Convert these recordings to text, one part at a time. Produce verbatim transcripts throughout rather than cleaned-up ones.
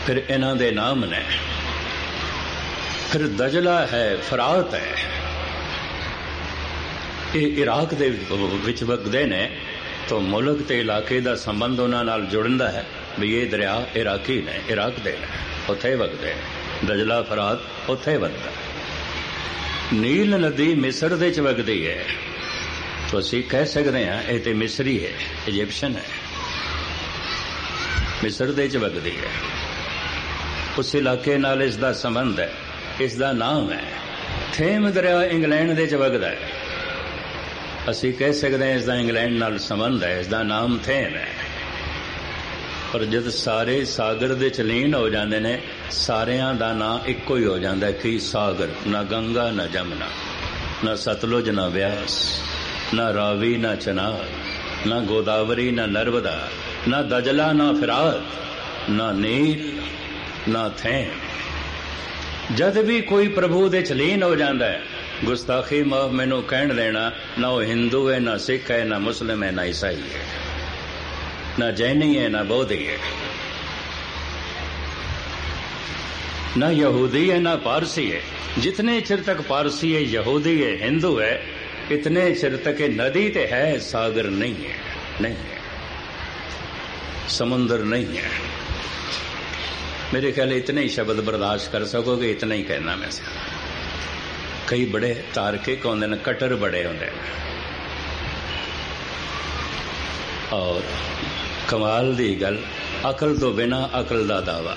फिर इन्हां दे नाम ने, फिर दजला है, फरात है, ये इराक दे विच वगदे ने। तो मुल्क ते इलाके दा संबंध उन्हां नाल जुड़दा है भी ये दरिया इराकी ने, इराक दे ने, उत्थे वगदे ने। दजला फरात उत्थे वगदा। नील नदी मिस्र दे च वगदी है, तो असीं कह सकते हैं ये तो मिस्री है, इजिप्शियन है, मिस्र दे च वगदी है। उस इलाके नाल इसका संबंध है, इसका नाम है। थेम दरिया इंग्लैंड दे च वगदा है, असी कह सकते हैं इसका इंग्लैंड नाल संबंध है, इसका नाम थेम है। पर जब सारे सागर दे चलीन हो जाते हैं, सारियां दा नाम इक्को ही हो जाता है कि सागर। ना गंगा ना जमुना, ना सतलुज ना व्यास, ना रावी ना चनाब, ना गोदावरी ना नर्मदा, ना दजला ना फिरात, ना नील ना थेम। जद भी कोई प्रभु दे चलीन हो जाता है, गुस्ताखी माफ मैनू कहन देना, ना वो हिंदू है, ना सिख है, ना मुस्लिम है, ना ईसाई है, ना जैनी है, ना बौद्धि है, ना यहूदी है, ना पारसी है। जितने चिर तक पारसी है, यहूदी है, हिंदू है, इतने चिर तक नदी ते है, सागर नहीं है, नहीं है, समुद्र नहीं है। मेरे ख्याल इतने ही शब्द बर्दाश्त कर सकोगे, इतना ही कहना मैं से। कई बड़े तार्किक होंदे ने, कटर बड़े होंदे ने, और कमाल दी गल, अकल तो बिना अकल दा दावा।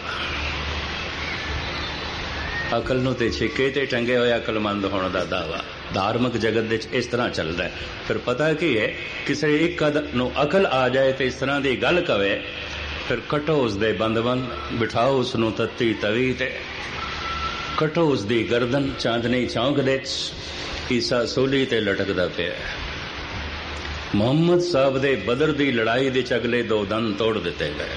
अकल नूं ते छिके ते टंगे होए अकलमंद होने दा दावा धार्मिक जगत विच इस तरह चलता है। फिर पता की है, किसी एक नूं अकल आ जाए तो इस तरह की गल कवे, फिर कटो उसदे बंद बंद, बिठाओ उसनूं तत्ती तवी ते, कटो उसदी गर्दन चांदनी चौंक दे, ईसा सूली ते लटकदा पिया। मुहम्मद साहब दे बदर दी लड़ाई दे अगले दो दंद तोड़ दिते गए।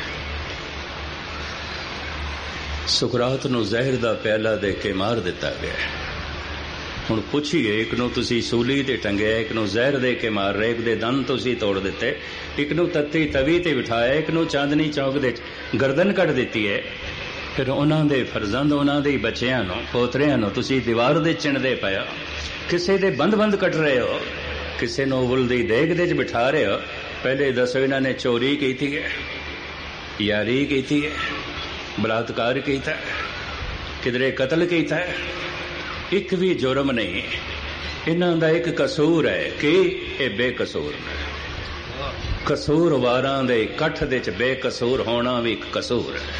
सुकरात नूं जहर दा प्याला दे के मार दिता गया। हुण पुछिए, एक नूं तुसीं सूली ते टंगिया, एक नूं जहर दे के मार रहे, एक दे दंद तुसीं तोड़ दिते, एक नूं तत्ती तवी ते बिठाया, एक नूं चांदनी चौक दे गर्दन कट दिती है। फिर उन्हां दे फरजंद, उन्हां दे बच्चियां नूं, पोतरियां नूं तुसीं दीवार दे चिणदे पिया, किसे दे बंद बंद कट रहे हो, किसे नूं उबल दी देग दे बिठा रहे हो। पहले दसो इन्हां ने चोरी की है, यारी की है, बलात्कार किया, किधरे कतल किया, एक भी जुर्म नहीं। इन्हां दा एक कसूर है कि ये बेकसूर ने। कसूरवारां दे कठ दे च बेकसूर होना भी एक कसूर है।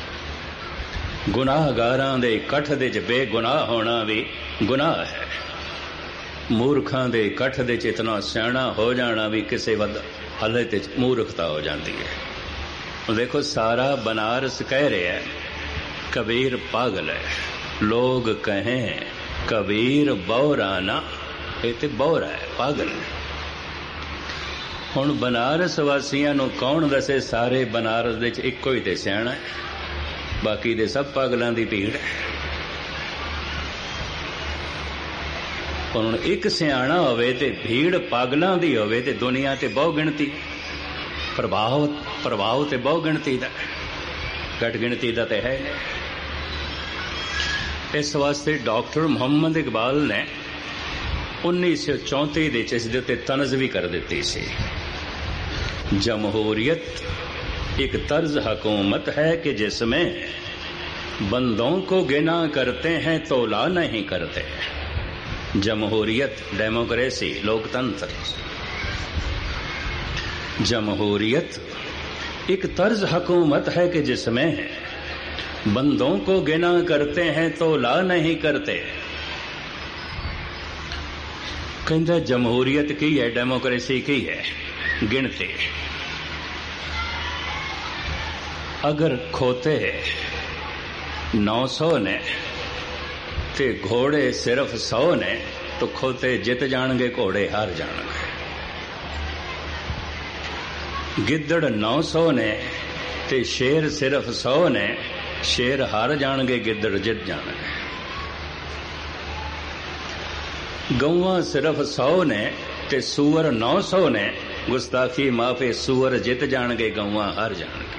गुनाहगारां दे कठ दे च बेगुनाह होना भी गुनाह है। मूर्खां दे कठ दे च इतना सियाणा हो जाना भी किसी वद हालत च मूर्खता हो जाती है। देखो, सारा बनारस कह रहे हैं कबीर पागल है, लोग कहें कबीर बौराना, ये तो बौरा है, पागल है। हुण बनारस वासियां नूं कौन दसे, सारे बनारस दे च इक्को ही ते सियाणा है, बाकी दे सब पागलां दी भीड़ है। हुण एक सियाणा होवे ते भीड़ पागलां दी होवे ते दुनिया ते बहु गिणती, प्रभाव प्रभाव ते बहु गिणती दा, घट गिणती दा ते है। इस वास्ते डॉक्टर मुहम्मद इकबाल ने उन्नीस सौ चौंती दे इस दे उत्ते तनज़ भी कर दी सी। जमहूरियत एक तर्ज हुकूमत है कि जिसमें बंदों को गिना करते हैं तोला नहीं करते। जमहूरियत, डेमोक्रेसी, लोकतंत्र। जमहूरियत एक तर्ज हुकूमत है कि जिसमें बंदों को गिना करते हैं तो ला नहीं करते। कहता जमहूरियत की है, डेमोक्रेसी की है गिनती। अगर खोते नौ सौ ने ते घोड़े सिर्फ सौ ने, तो खोते जित जाणगे, घोड़े हार जाणगे। गिद्दड़ नौ सौ ने ते शेर सिर्फ सौ ने, शेर हार जाणगे, गिद्दड़ जित जाणगे। गौवां सिर्फ सौ ने ते सूअर नौ सौ ने, गुस्ताखी माफे सूअर जित जाणगे, गौवां हार जाणगे।